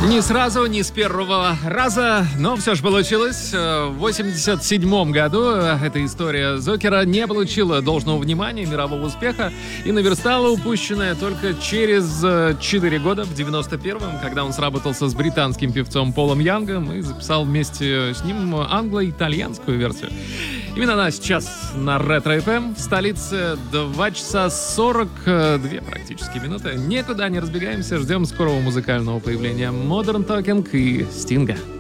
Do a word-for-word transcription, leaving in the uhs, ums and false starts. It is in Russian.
Не сразу, не с первого раза, но все же получилось. В восемьдесят седьмом году эта история Зокера не получила должного внимания, мирового успеха и наверстала упущенное только через четыре года, в девяносто первом, когда он сработался с британским певцом Полом Янгом и записал вместе с ним англо-итальянскую версию. Именно она сейчас на Ретро эф эм в столице. Два часа сорок две практически минуты. Никуда не разбегаемся, ждем скорого музыкального появления Modern Talking и Стинга.